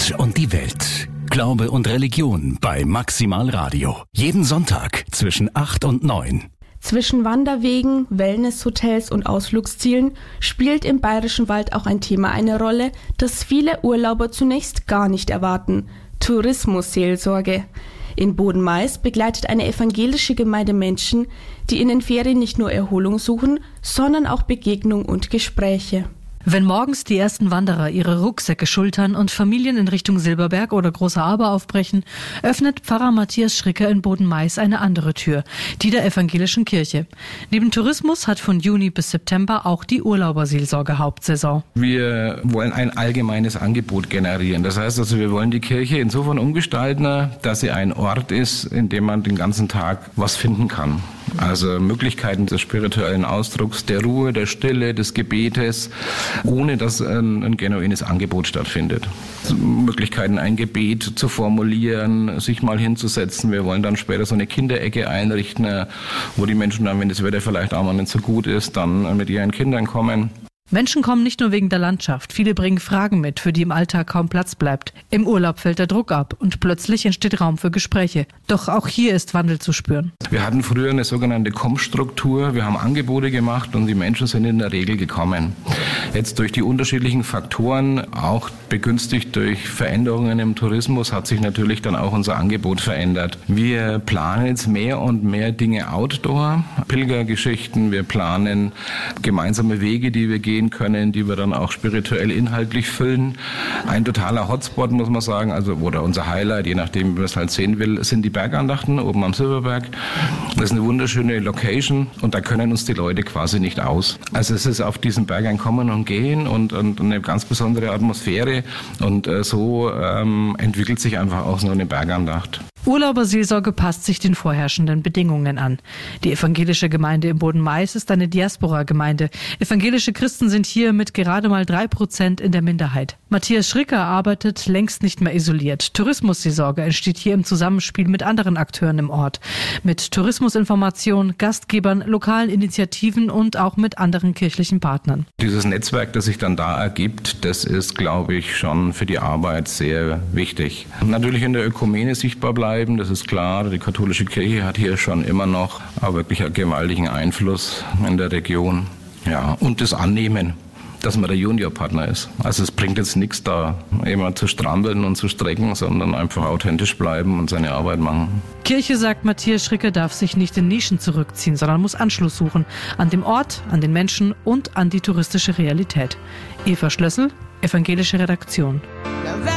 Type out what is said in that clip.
Gott und die Welt. Glaube und Religion bei Maximal Radio. Jeden Sonntag zwischen 8 und 9. Zwischen Wanderwegen, Wellnesshotels und Ausflugszielen spielt im Bayerischen Wald auch ein Thema eine Rolle, das viele Urlauber zunächst gar nicht erwarten: Tourismusseelsorge. In Boden-Mais begleitet eine evangelische Gemeinde Menschen, die in den Ferien nicht nur Erholung suchen, sondern auch Begegnung und Gespräche. Wenn morgens die ersten Wanderer ihre Rucksäcke schultern und Familien in Richtung Silberberg oder Großer Aber aufbrechen, öffnet Pfarrer Matthias Schricker in Boden-Mais eine andere Tür, die der evangelischen Kirche. Neben Tourismus hat von Juni bis September auch die Urlauberseelsorge Hauptsaison. Wir wollen ein allgemeines Angebot generieren. Das heißt also, wir wollen die Kirche insofern umgestalten, dass sie ein Ort ist, in dem man den ganzen Tag was finden kann. Also Möglichkeiten des spirituellen Ausdrucks, der Ruhe, der Stille, des Gebetes, ohne dass ein genuines Angebot stattfindet. Möglichkeiten, ein Gebet zu formulieren, sich mal hinzusetzen. Wir wollen dann später so eine Kinderecke einrichten, wo die Menschen dann, wenn das Wetter vielleicht auch mal nicht so gut ist, dann mit ihren Kindern kommen. Menschen kommen nicht nur wegen der Landschaft. Viele bringen Fragen mit, für die im Alltag kaum Platz bleibt. Im Urlaub fällt der Druck ab und plötzlich entsteht Raum für Gespräche. Doch auch hier ist Wandel zu spüren. Wir hatten früher eine sogenannte Kommstruktur. Wir haben Angebote gemacht und die Menschen sind in der Regel gekommen. Jetzt durch die unterschiedlichen Faktoren, auch begünstigt durch Veränderungen im Tourismus, hat sich natürlich dann auch unser Angebot verändert. Wir planen jetzt mehr und mehr Dinge outdoor, Pilgergeschichten. Wir planen gemeinsame Wege, die wir gehen können, die wir dann auch spirituell inhaltlich füllen. Ein totaler Hotspot, muss man sagen, also oder unser Highlight, je nachdem, wie man es halt sehen will, sind die Bergandachten oben am Silberberg. Das ist eine wunderschöne Location und da können uns die Leute quasi nicht aus. Also es ist auf diesen Bergen kommen und gehen und eine ganz besondere Atmosphäre und so entwickelt sich einfach auch so eine Bergandacht. Urlauberseelsorge passt sich den vorherrschenden Bedingungen an. Die evangelische Gemeinde im Boden-Mais ist eine Diaspora-Gemeinde. Evangelische Christen sind hier mit gerade mal 3% in der Minderheit. Matthias Schricker arbeitet längst nicht mehr isoliert. Tourismusseelsorge entsteht hier im Zusammenspiel mit anderen Akteuren im Ort. Mit Tourismusinformation, Gastgebern, lokalen Initiativen und auch mit anderen kirchlichen Partnern. Dieses Netzwerk, das sich dann da ergibt, das ist, glaube ich, schon für die Arbeit sehr wichtig. Natürlich in der Ökumene sichtbar bleiben, das ist klar. Die katholische Kirche hat hier schon immer noch wirklich einen gewaltigen Einfluss in der Region. Ja, und das Annehmen, dass man der Juniorpartner ist. Also es bringt jetzt nichts da, immer zu strampeln und zu strecken, sondern einfach authentisch bleiben und seine Arbeit machen. Kirche, sagt Matthias Schricker, darf sich nicht in Nischen zurückziehen, sondern muss Anschluss suchen an dem Ort, an den Menschen und an die touristische Realität. Eva Schlössel, evangelische Redaktion.